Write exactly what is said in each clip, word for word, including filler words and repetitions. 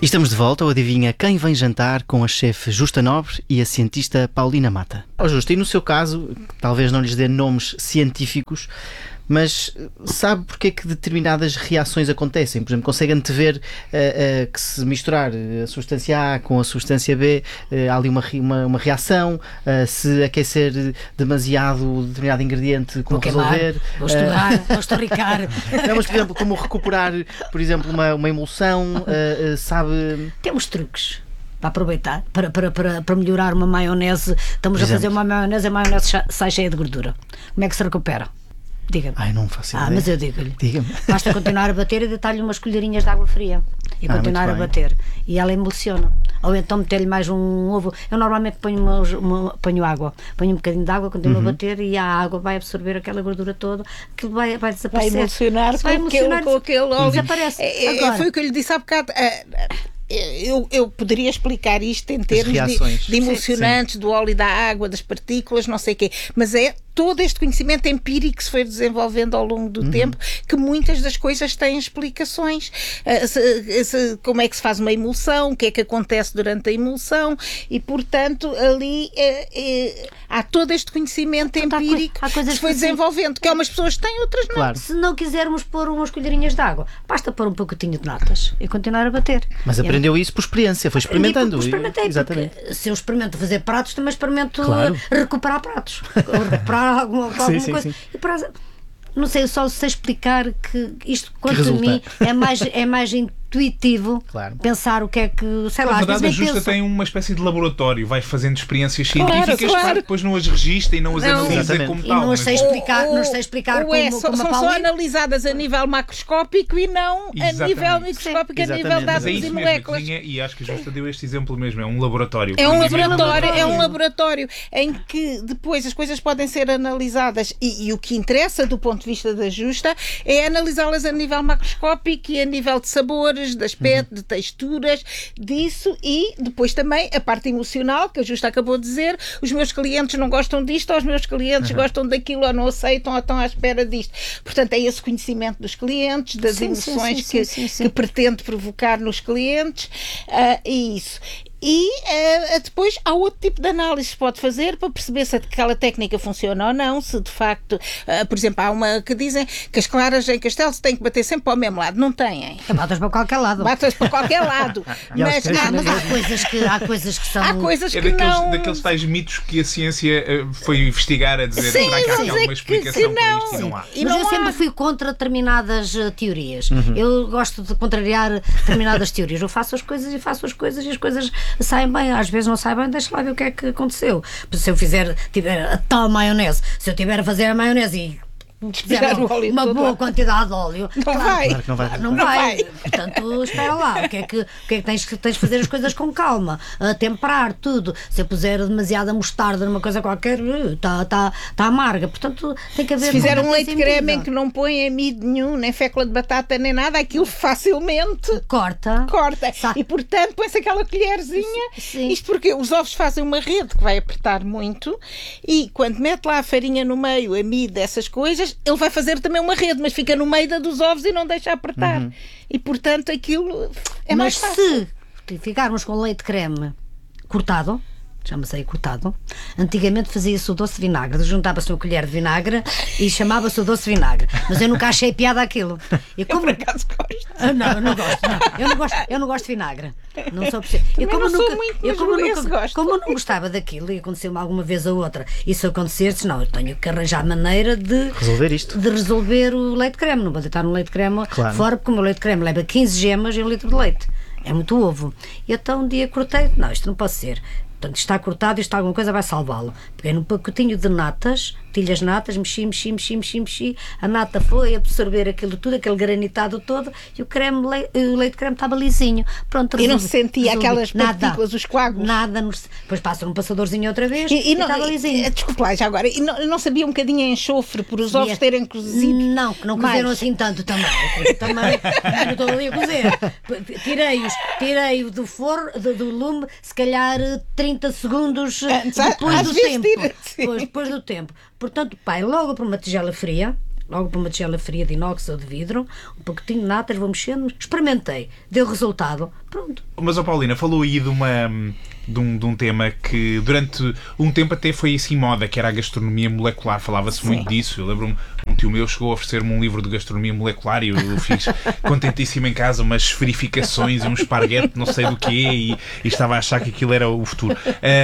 E estamos de volta ao Adivinha Quem Vem Jantar com a chefe Justa Nobre e a cientista Paulina Mata. Ó Justa, e no seu caso, talvez não lhes dê nomes científicos, mas sabe porque é que determinadas reações acontecem? Por exemplo, consegue antever uh, uh, que se misturar a substância A com a substância B, uh, há ali uma, uma, uma reação, uh, se aquecer demasiado determinado ingrediente, como vou resolver? Vou estudar, uh, vou estorricar. Não, mas, por exemplo, como recuperar, por exemplo, uma, uma emulsão, uh, uh, sabe... Temos truques para aproveitar, para, para, para, para melhorar uma maionese. Estamos a fazer uma maionese, a maionese sai cheia de gordura. Como é que se recupera? Diga-me. Ai, não faço ideia. Ah, mas eu digo-lhe. Diga-me. Basta continuar a bater e deitar-lhe umas colherinhas de água fria e ah, continuar a bater. E ela emulsiona. Ou então meter-lhe mais um ovo. Eu normalmente ponho, uma, uma, ponho água. Ponho um bocadinho de água, continuo uhum. a bater e a água vai absorver aquela gordura toda, que vai, vai desaparecer. Vai emulsionar, vai com, emulsionar aquele, com aquele óleo. Desaparece. É, Agora, foi o que eu lhe disse há bocado. Eu, eu poderia explicar isto em termos de, de emulsionantes, sim, do óleo e da água, das partículas, não sei o quê, mas é todo este conhecimento empírico que se foi desenvolvendo ao longo do uhum. tempo, que muitas das coisas têm explicações. Uh, se, se, como é que se faz uma emulsão, o que é que acontece durante a emulsão, e portanto ali é, é, há todo este conhecimento então, empírico há co- há que se foi que desenvolvendo, que umas pessoas têm, outras não. Claro. Se não quisermos pôr umas colherinhas de água, basta pôr um pouquinho de natas e continuar a bater. Mas aprendeu isso por experiência, foi experimentando. Por, por experimentei, exatamente. Se eu experimento fazer pratos, também experimento claro. recuperar pratos. Ou recuperar alguma, alguma sim, sim, coisa. Sim. E para, não sei, eu só sei explicar que isto, quanto a mim, é mais, é mais intuitivo, claro, pensar o que é que, sei Na lá, verdade, a Justa penso... tem uma espécie de laboratório, vai fazendo experiências claro, científicas, claro. depois não as registra e não as não, analisa exatamente. como e tal. não as sei mas... explicar, não sei explicar ou como, é, só, como são a só Paulina. analisadas a nível macroscópico e não exatamente. a nível microscópico, a nível de átomos e moléculas. Mesmo, e acho que a Justa deu este exemplo mesmo, é um laboratório. É um laboratório, é um laboratório em que depois as coisas podem ser analisadas e, e o que interessa do ponto de vista da Justa é analisá-las a nível macroscópico e a nível de sabores, de aspecto, uhum. de texturas, disso, e depois também a parte emocional, que a Justa acabou de dizer, os meus clientes não gostam disto, ou os meus clientes uhum. gostam daquilo, ou não aceitam, ou estão à espera disto. Portanto, é esse conhecimento dos clientes, das sim, emoções sim, sim, que, sim, sim, sim. que pretende provocar nos clientes, uh, e isso. E uh, depois há outro tipo de análise que se pode fazer para perceber se aquela técnica funciona ou não, se de facto, uh, por exemplo, há uma que dizem que as claras em Castelo se têm que bater sempre para o mesmo lado. Não têm. Batas para qualquer lado. Batas para qualquer lado. mas, há, mas há coisas que, há coisas que são... Há coisas é que daqueles, não... daqueles tais mitos que a ciência uh, foi investigar a dizer sim, será que há aqui alguma explicação não, para isto e não há. E mas não eu há. sempre fui contra determinadas uh, teorias. Uhum. Eu gosto de contrariar determinadas teorias. Eu faço as coisas e faço as coisas e as coisas saem bem. Às vezes não sai bem, deixa lá ver o que é que aconteceu. Se eu fizer, tiver a tal maionese, se eu tiver a fazer a maionese e tiver uma boa lá. quantidade de óleo, não claro, vai. Claro que não vai. Não, não vai. vai. Portanto, espera lá. O que é que, o que, é que tens, tens de fazer as coisas com calma, a temperar tudo. Se eu puser demasiada mostarda numa coisa qualquer, está tá, tá amarga. Portanto, tem que haver. Se fizer um leite creme em que não põe amido nenhum, nem fécula de batata, nem nada, aquilo facilmente corta. Corta. Sa- e portanto põe-se aquela colherzinha. Sim. Isto porque os ovos fazem uma rede que vai apertar muito e quando mete lá a farinha no meio, amido, essas coisas, ele vai fazer também uma rede, mas fica no meio da dos ovos e não deixa apertar. Uhum. E portanto aquilo é mas mais fácil. Se ficarmos com leite creme cortado, chama-se aí cortado, antigamente fazia-se o doce de vinagre, juntava-se uma colher de vinagre e chamava-se o doce de vinagre, mas eu nunca achei piada aquilo. E como... Eu por acaso gosto. Ah, não, eu não gosto, não. Eu não gosto, eu não gosto de vinagre. Não sou possível. Eu como não nunca, sou muito, eu como nunca, gosto. Como eu não gostava daquilo e aconteceu-me alguma vez ou outra, e se acontecer, não, eu tenho que arranjar maneira de resolver isto, de resolver o leite creme. Não vou deitar no leite creme claro. fora, porque o meu leite creme leva quinze gemas e um litro de leite. É muito ovo. E então um dia cortei, não, isto não pode ser. Portanto, está cortado, isto alguma coisa vai salvá-lo. Peguei num pacotinho de natas, tilhas natas, mexi, mexi, mexi, mexi, mexi. A nata foi absorver aquilo tudo, aquele granitado todo, e o creme, o leite creme estava lisinho. Pronto, resolvi, e não se sentia resolvi. aquelas nada, partículas, os coágulos? Nada. Depois passa num passadorzinho outra vez e, e, e não, estava lisinho. Desculpe lá, já agora, e não, não sabia um bocadinho em enxofre por os sabia. ovos terem cozido? Não, que não cozeram assim tanto também. Também, não estou ali a cozer. Tirei-os, tirei-o do forno, do, do lume, se calhar trinta segundos Antes, depois às do vezes tempo. Tira, depois, depois do tempo. Portanto, pai, logo para uma tigela fria, logo para uma tigela fria de inox ou de vidro, um pouquinho de natas, vou mexendo, experimentei, deu resultado, pronto. Mas, ó Paulina, falou aí de uma... De um, de um tema que durante um tempo até foi assim moda, que era a gastronomia molecular. Falava-se muito disso. Eu lembro-me, um tio meu chegou a oferecer-me um livro de gastronomia molecular e eu, eu fiz contentíssimo em casa umas esferificações e um esparguete não sei do quê e, e estava a achar que aquilo era o futuro.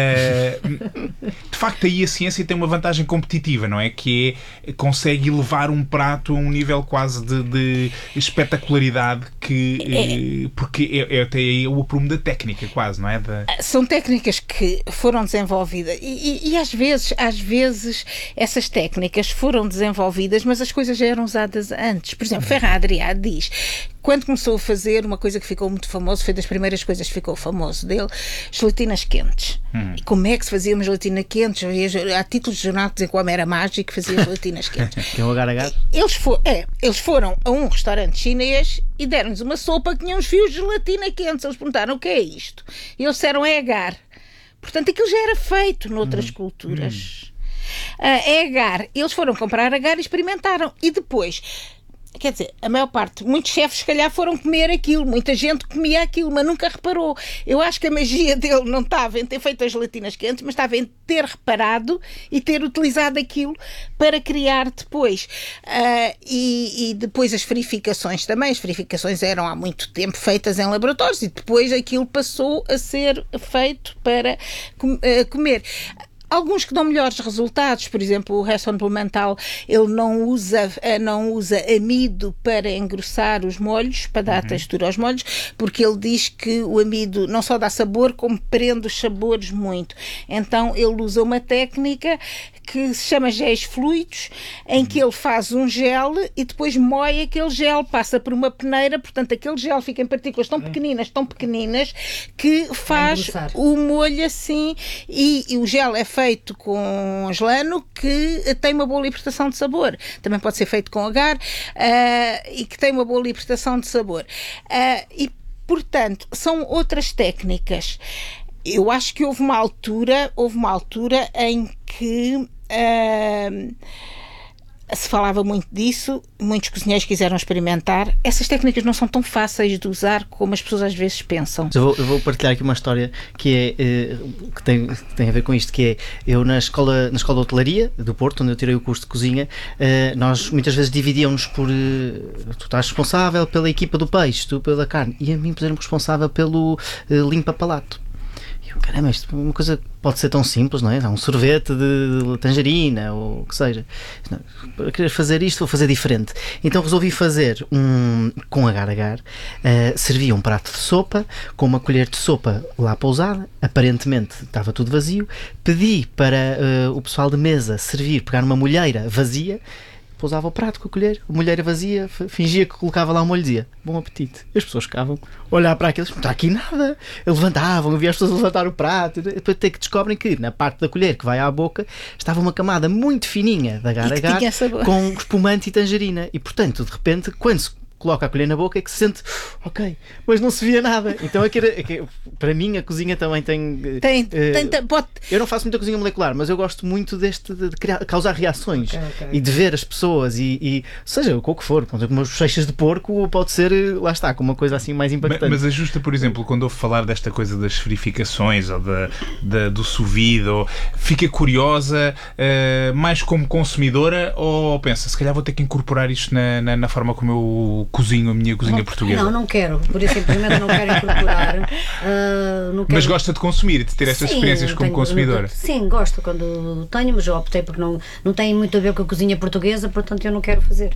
Uh, de facto, aí a ciência tem uma vantagem competitiva, não é? Que é, consegue elevar um prato a um nível quase de, de espetacularidade que... Uh, porque é, é até aí o aprumo da técnica, quase, não é? Da... São técnicas que foram desenvolvidas e, e, e às vezes, às vezes essas técnicas foram desenvolvidas, mas as coisas já eram usadas antes. Por exemplo, Ferran Adrià diz, quando começou a fazer uma coisa que ficou muito famosa, foi das primeiras coisas que ficou famoso dele, gelatinas quentes. Hum. E como é que se fazia uma gelatina quente? Há títulos de jornal que dizem que o homem era mágico e fazia gelatinas quentes. Que é o agar-agar? Eles, for, é, eles foram a um restaurante chinês e deram-nos uma sopa que tinha uns fios de gelatina quentes. Eles perguntaram, o que é isto? E eles disseram, é agar. Portanto, aquilo já era feito noutras hum. culturas. Hum. Uh, é agar. Eles foram comprar agar e experimentaram. E depois... Quer dizer, a maior parte, muitos chefes se calhar foram comer aquilo, muita gente comia aquilo, mas nunca reparou. Eu acho que a magia dele não estava em ter feito as gelatinas quentes, mas estava em ter reparado e ter utilizado aquilo para criar depois. Uh, e, e depois as verificações também, as verificações eram há muito tempo feitas em laboratórios e depois aquilo passou a ser feito para com, uh, comer. Alguns que dão melhores resultados, por exemplo, o Hassan Blumenthal, ele não usa, não usa amido para engrossar os molhos, para dar uhum. textura aos molhos, porque ele diz que o amido não só dá sabor, como prende os sabores muito. Então ele usa uma técnica que se chama géis fluidos, em que ele faz um gel e depois moe aquele gel, passa por uma peneira, portanto aquele gel fica em partículas tão pequeninas, tão pequeninas, que faz o molho assim, e, e o gel é feito com gelano que tem uma boa libertação de sabor. Também pode ser feito com agar uh, e que tem uma boa libertação de sabor. Uh, e, portanto, são outras técnicas. Eu acho que houve uma altura, houve uma altura em que uh, se falava muito disso, muitos cozinheiros quiseram experimentar. Essas técnicas não são tão fáceis de usar como as pessoas às vezes pensam. Eu vou, eu vou partilhar aqui uma história que, é, eh, que, tem, que tem a ver com isto, que é, eu na escola, na escola de hotelaria do Porto, onde eu tirei o curso de cozinha, eh, nós muitas vezes dividíamos por, eh, tu estás responsável pela equipa do peixe, tu pela carne, e a mim puseram-me responsável pelo eh, limpa-palato. Caramba, isto é uma coisa que pode ser tão simples, não é? Um sorvete de tangerina ou o que seja. Não, para querer fazer isto, vou fazer diferente. Então resolvi fazer um com agar-agar. Uh, servia um prato de sopa com uma colher de sopa lá pousada. Aparentemente estava tudo vazio. Pedi para uh, o pessoal de mesa servir, pegar uma molheira vazia. Pousava o prato com a colher, a molheira vazia, fingia que colocava lá o molho e dizia bom apetite. E as pessoas ficavam a olhar para aquilo, não está aqui nada. Levantavam, havia as pessoas a levantar o prato. Depois até que descobrem que na parte da colher que vai à boca estava uma camada muito fininha de agar-agar com espumante e tangerina. E portanto, de repente, quando se coloca a colher na boca é que se sente ok, mas não se via nada. Então aqui, aqui, para mim a cozinha também tem, tem, uh, tem, tem pode... eu não faço muita cozinha molecular, mas eu gosto muito deste de criar, causar reações okay, okay. e de ver as pessoas e, e seja o que for, como umas bochechas de porco pode ser, lá está, com uma coisa assim mais impactante. Mas a Justa, por exemplo, quando ouve falar desta coisa das verificações ou da, da, do sous vide, ou fica curiosa uh, mais como consumidora ou pensa, se calhar vou ter que incorporar isto na, na, na forma como eu cozinho a minha cozinha não, portuguesa? Não, não quero. Por isso, simplesmente não quero incorporar. Uh, não quero... Mas gosta de consumir, de ter essas sim, experiências como tenho, consumidora? Sim, gosto quando tenho, mas eu optei porque não, não tem muito a ver com a cozinha portuguesa, portanto eu não quero fazer.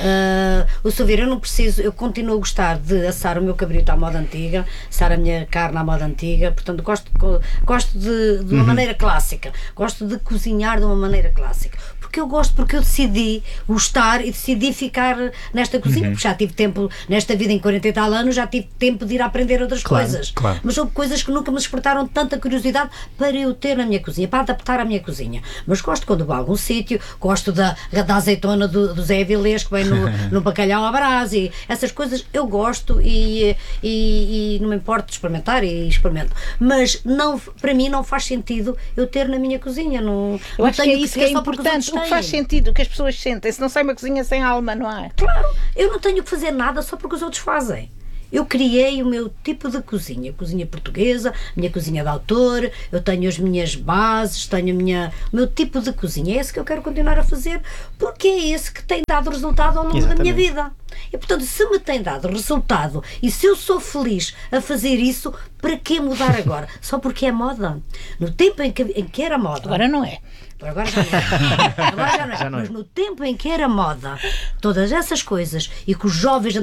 Uh, o sous vide, eu não preciso, eu continuo a gostar de assar o meu cabrito à moda antiga, assar a minha carne à moda antiga, portanto gosto, gosto de, de uma uhum. maneira clássica, gosto de cozinhar de uma maneira clássica. Porque eu gosto, porque eu decidi gostar e decidi ficar nesta cozinha, uhum. porque já tive tempo, nesta vida em quarenta e tal anos, já tive tempo de ir a aprender outras claro, coisas. Claro. Mas houve coisas que nunca me despertaram tanta curiosidade para eu ter na minha cozinha, para adaptar à minha cozinha. Mas gosto quando vou a algum sítio, gosto da, da azeitona do, do Zé Avilés, que vem no, no bacalhau à brás, e essas coisas eu gosto e, e, e não me importo de experimentar e experimento. Mas não, para mim não faz sentido eu ter na minha cozinha. Não, eu não acho que é isso que é que importante. que faz sentido, o que as pessoas sentem. Se não sai uma cozinha sem alma, não é? Claro, eu não tenho que fazer nada só porque os outros fazem. Eu criei o meu tipo de cozinha, cozinha portuguesa, minha cozinha de autor, eu tenho as minhas bases, tenho a minha, o meu tipo de cozinha. É esse que eu quero continuar a fazer, porque é esse que tem dado resultado ao longo Exatamente. Da minha vida. E, portanto, se me tem dado resultado e se eu sou feliz a fazer isso, para que mudar agora? Só porque é moda. No tempo em que, em que era moda... Agora não é. Agora já não é. Agora já não é. Já não é. Mas no tempo em que era moda, todas essas coisas, e que os jovens